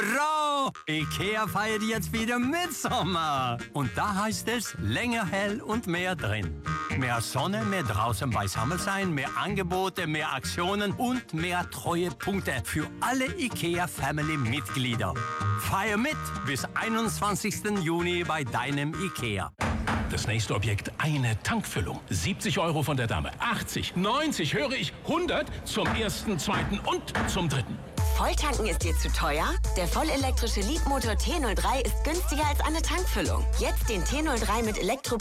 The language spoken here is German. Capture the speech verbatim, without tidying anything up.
Hurra! IKEA feiert jetzt wieder Mitsommer. Und da heißt es länger hell und mehr drin. Mehr Sonne, mehr draußen beisammen sein, mehr Angebote, mehr Aktionen und mehr Treuepunkte für alle IKEA-Family-Mitglieder. Feier mit bis einundzwanzigsten Juni bei deinem IKEA. Das nächste Objekt, eine Tankfüllung. siebzig Euro von der Dame. achtzig, neunzig, höre ich, hundert zum ersten, zweiten und zum dritten. Volltanken ist dir zu teuer? Der vollelektrische Leapmotor T null drei ist günstiger als eine Tankfüllung. Jetzt den T null drei mit Elektro